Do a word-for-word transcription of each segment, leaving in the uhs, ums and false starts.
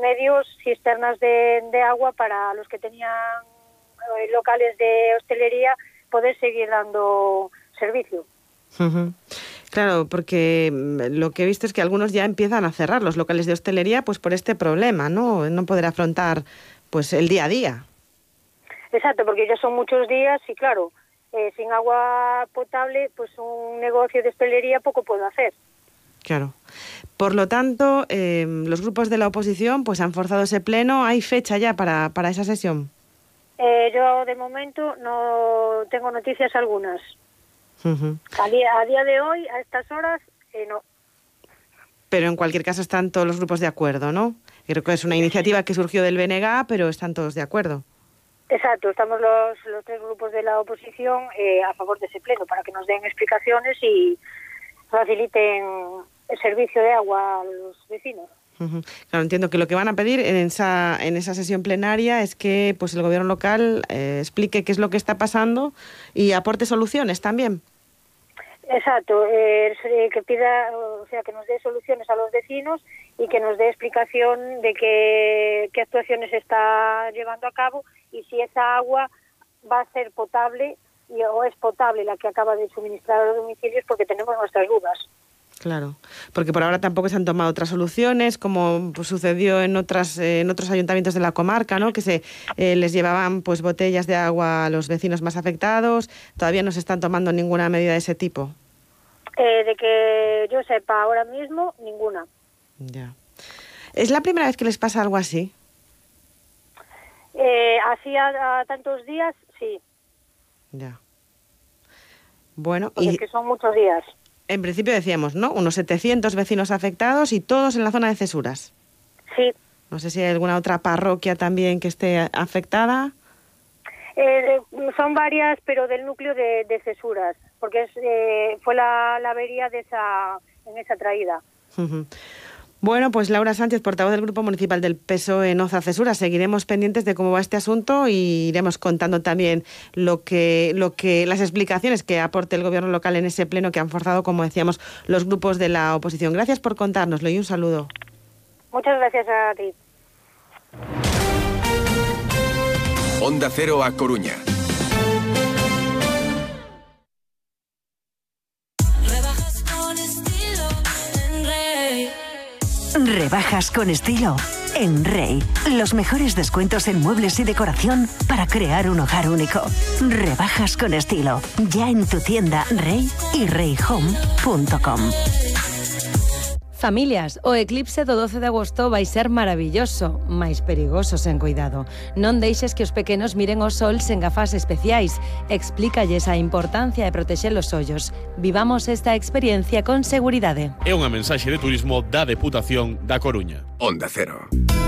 medios, cisternas de, de agua para los que tenían eh, locales de hostelería poder seguir dando servicio. Uh-huh. Claro, porque lo que he visto es que algunos ya empiezan a cerrar los locales de hostelería pues por este problema, ¿no? No poder afrontar pues el día a día. Exacto, porque ya son muchos días y claro, eh, sin agua potable, pues un negocio de hostelería poco puedo hacer. Claro. Por lo tanto, eh, los grupos de la oposición pues han forzado ese pleno. ¿Hay fecha ya para, para esa sesión? Eh, yo de momento no tengo noticias algunas. Uh-huh. A día, a día de hoy, a estas horas, eh, no. Pero en cualquier caso están todos los grupos de acuerdo, ¿no? Creo que es una iniciativa que surgió del B N G A, pero están todos de acuerdo. Exacto, estamos los, los tres grupos de la oposición eh, a favor de ese pleno para que nos den explicaciones y faciliten el servicio de agua a los vecinos. Uh-huh. Claro, entiendo que lo que van a pedir en esa en esa sesión plenaria es que pues el gobierno local eh, explique qué es lo que está pasando y aporte soluciones también. Exacto, eh, que pida, o sea, que nos dé soluciones a los vecinos y que nos dé explicación de qué, qué actuaciones se está llevando a cabo y si esa agua va a ser potable y, o es potable la que acaba de suministrar a los domicilios, porque tenemos nuestras dudas. Claro, porque por ahora tampoco se han tomado otras soluciones, como pues, sucedió en otras eh, en otros ayuntamientos de la comarca, ¿no? Que se eh, les llevaban pues botellas de agua a los vecinos más afectados. Todavía no se están tomando ninguna medida de ese tipo. Eh, de que yo sepa ahora mismo, ninguna. Ya. ¿Es la primera vez que les pasa algo así? Eh, así a, a tantos días, sí. Ya. Bueno, porque y es que son muchos días. En principio decíamos, ¿no? Unos setecientos vecinos afectados y todos en la zona de Cesuras. Sí. No sé si hay alguna otra parroquia también que esté afectada. Eh, son varias, pero del núcleo de, de Cesuras, porque es, eh, fue la, la avería de esa, en esa traída. Uh-huh. Bueno, pues Laura Sánchez, portavoz del Grupo Municipal del P S O E en Oza-Cesuras, seguiremos pendientes de cómo va este asunto y iremos contando también lo que, lo que, las explicaciones que aporte el gobierno local en ese pleno que han forzado, como decíamos, los grupos de la oposición. Gracias por contárnoslo y un saludo. Muchas gracias a ti. Onda Cero a Coruña. Rebajas con estilo en Rey. Los mejores descuentos en muebles y decoración para crear un hogar único. Rebajas con estilo. Ya en tu tienda Rey y rey home punto com. Familias, o eclipse do doce de agosto vai ser maravilloso, mais perigoso sen cuidado. Non deixes que os pequenos miren o sol sen gafas especiais. Explícalles a importancia de protexer os ollos. Vivamos esta experiencia con seguridade. É unha mensaxe de turismo da Deputación da Coruña. Onda Cero.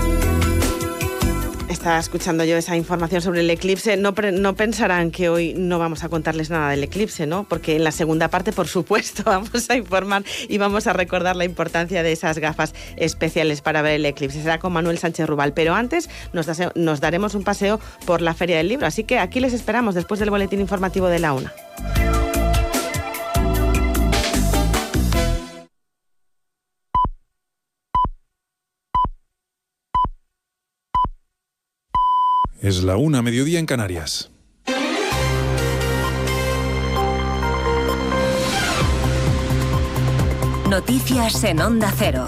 Estaba escuchando yo esa información sobre el eclipse. No, no pensarán que hoy no vamos a contarles nada del eclipse, ¿no? Porque en la segunda parte, por supuesto, vamos a informar y vamos a recordar la importancia de esas gafas especiales para ver el eclipse. Será con Manuel Sánchez Rubal. Pero antes nos, da, nos daremos un paseo por la Feria del Libro. Así que aquí les esperamos después del boletín informativo de la una. Es la una, mediodía en Canarias. Noticias en Onda Cero.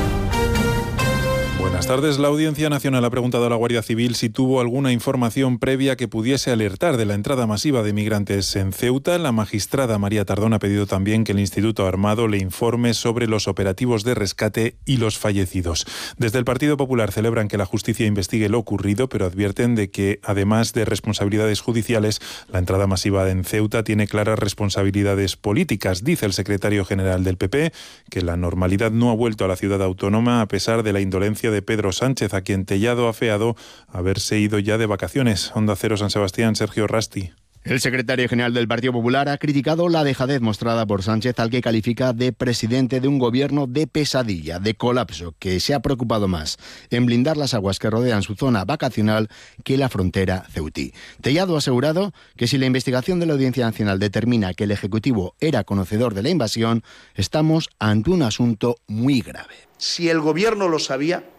Buenas tardes. La Audiencia Nacional ha preguntado a la Guardia Civil si tuvo alguna información previa que pudiese alertar de la entrada masiva de migrantes en Ceuta. La magistrada María Tardón ha pedido también que el Instituto Armado le informe sobre los operativos de rescate y los fallecidos. Desde el Partido Popular celebran que la justicia investigue lo ocurrido, pero advierten de que, además de responsabilidades judiciales, la entrada masiva en Ceuta tiene claras responsabilidades políticas. Dice el secretario general del P P que la normalidad no ha vuelto a la ciudad autónoma a pesar de la indolencia de Pedro Sánchez, a quien Tellado ha afeado haberse ido ya de vacaciones. Onda Cero San Sebastián, Sergio Rasti. El secretario general del Partido Popular ha criticado la dejadez mostrada por Sánchez, al que califica de presidente de un gobierno de pesadilla, de colapso, que se ha preocupado más en blindar las aguas que rodean su zona vacacional que la frontera ceutí. Tellado ha asegurado que si la investigación de la Audiencia Nacional determina que el Ejecutivo era conocedor de la invasión, estamos ante un asunto muy grave. Si el gobierno lo sabía,